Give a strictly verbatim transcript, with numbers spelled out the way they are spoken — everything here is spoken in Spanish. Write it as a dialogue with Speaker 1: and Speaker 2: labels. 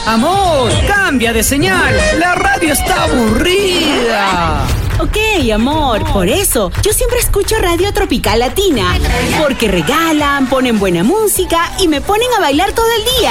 Speaker 1: Amor, cambia de señal. La radio está aburrida.
Speaker 2: Ok, amor, por eso yo siempre escucho Radio Tropical Latina, porque regalan, ponen buena música y me ponen a bailar todo el día.